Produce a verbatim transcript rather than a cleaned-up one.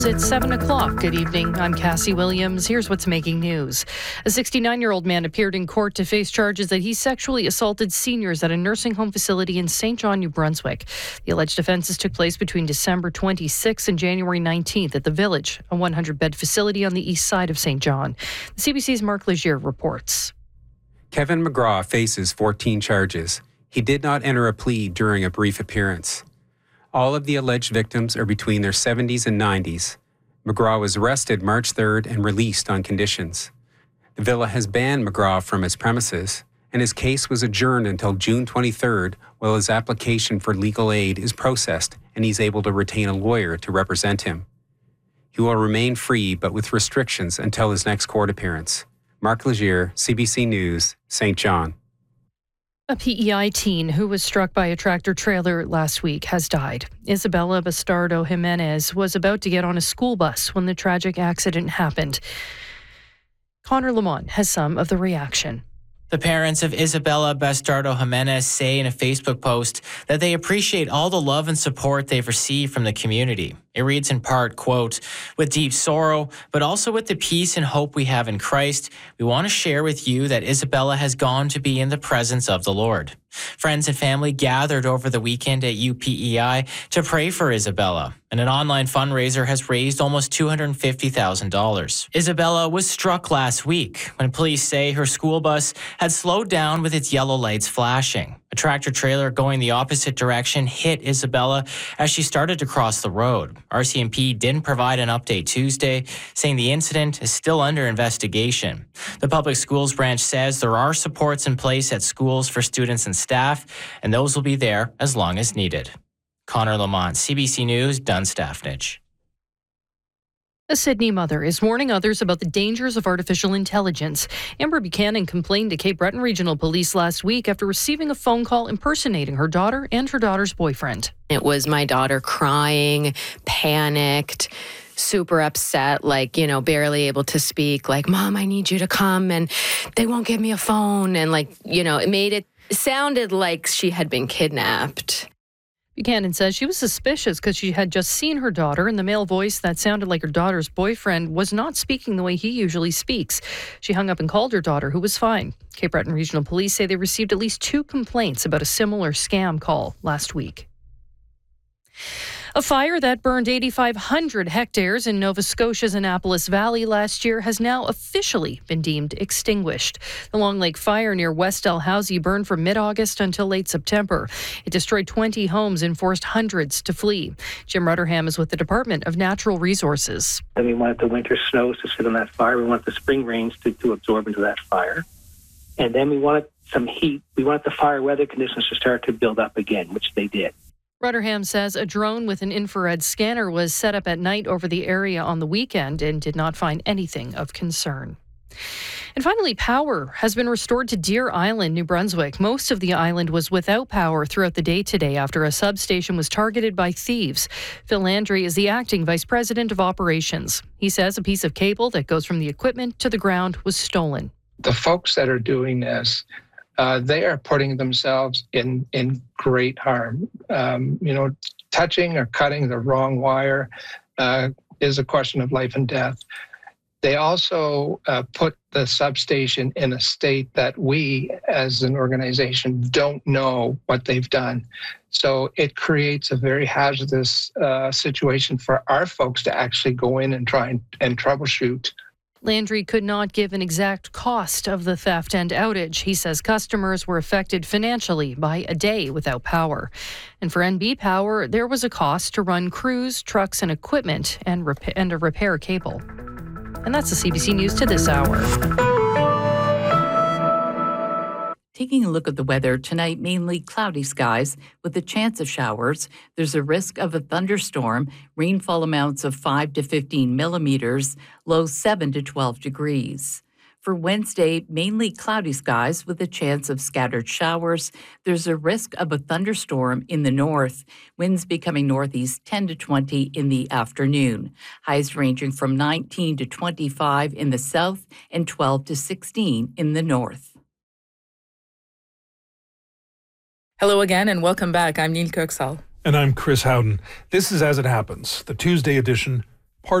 It's seven o'clock. Good evening. I'm Cassie Williams. Here's what's making news. A sixty-nine-year-old man appeared in court to face charges that he sexually assaulted seniors at a nursing home facility in Saint John, New Brunswick. The alleged offences took place between December twenty-sixth and January nineteenth at The Village, a one hundred bed facility on the east side of Saint John. The C B C's Mark Legier reports. Kevin McGraw faces fourteen charges. He did not enter a plea during a brief appearance. All of the alleged victims are between their seventies and nineties. McGraw was arrested March third and released on conditions. The villa has banned McGraw from its premises, and his case was adjourned until June twenty-third while his application for legal aid is processed and he's able to retain a lawyer to represent him. He will remain free but with restrictions until his next court appearance. Mark Legier, C B C News, Saint John. A P E I teen who was struck by a tractor trailer last week has died. Isabella Bastardo Jimenez was about to get on a school bus when the tragic accident happened. Connor Lamont has some of the reaction. The parents of Isabella Bastardo Jimenez say in a Facebook post that they appreciate all the love and support they've received from the community. It reads in part, quote, "With deep sorrow, but also with the peace and hope we have in Christ, we want to share with you that Isabella has gone to be in the presence of the Lord." Friends and family gathered over the weekend at U P E I to pray for Isabella, and an online fundraiser has raised almost two hundred fifty thousand dollars. Isabella was struck last week when police say her school bus had slowed down with its yellow lights flashing. A tractor trailer going the opposite direction hit Isabella as she started to cross the road. R C M P didn't provide an update Tuesday, saying the incident is still under investigation. The Public Schools branch says there are supports in place at schools for students and staff, and those will be there as long as needed. Connor Lamont, C B C News, Dunstaffnage. A Sydney mother is warning others about the dangers of artificial intelligence. Amber Buchanan complained to Cape Breton Regional Police last week after receiving a phone call impersonating her daughter and her daughter's boyfriend. It was my daughter crying, panicked, super upset, like, you know, barely able to speak, like, "Mom, I need you to come," and they won't give me a phone. And like, you know, it made it sounded like she had been kidnapped. Buchanan says she was suspicious because she had just seen her daughter, and the male voice that sounded like her daughter's boyfriend was not speaking the way he usually speaks. She hung up and called her daughter, who was fine. Cape Breton Regional Police say they received at least two complaints about a similar scam call last week. A fire that burned eight thousand five hundred hectares in Nova Scotia's Annapolis Valley last year has now officially been deemed extinguished. The Long Lake Fire near West Dalhousie burned from mid-August until late September. It destroyed twenty homes and forced hundreds to flee. Jim Rutterham is with the Department of Natural Resources. Then we wanted the winter snows to sit on that fire. We wanted the spring rains to, to absorb into that fire. And then we wanted some heat. We wanted the fire weather conditions to start to build up again, which they did. Rutterham says a drone with an infrared scanner was set up at night over the area on the weekend and did not find anything of concern. And finally, power has been restored to Deer Island, New Brunswick. Most of the island was without power throughout the day today after a substation was targeted by thieves. Phil Landry is the acting vice president of operations. He says a piece of cable that goes from the equipment to the ground was stolen. The folks that are doing this, Uh, they are putting themselves in, in great harm. Um, you know, touching or cutting the wrong wire uh, is a question of life and death. They also uh, put the substation in a state that we, as an organization, don't know what they've done. So it creates a very hazardous uh, situation for our folks to actually go in and try and, and troubleshoot. Landry could not give an exact cost of the theft and outage. He says customers were affected financially by a day without power. And for N B Power, there was a cost to run crews, trucks, and equipment and, rep- and a repair cable. And that's the C B C News to this hour. Taking a look at the weather tonight, mainly cloudy skies with a chance of showers. There's a risk of a thunderstorm, rainfall amounts of five to fifteen millimeters, low seven to twelve degrees. For Wednesday, mainly cloudy skies with a chance of scattered showers. There's a risk of a thunderstorm in the north. Winds becoming northeast ten to twenty in the afternoon. Highs ranging from nineteen to twenty-five in the south and twelve to sixteen in the north. Hello again and welcome back. I'm Neil Kirksall. And I'm Chris Howden. This is As It Happens, the Tuesday edition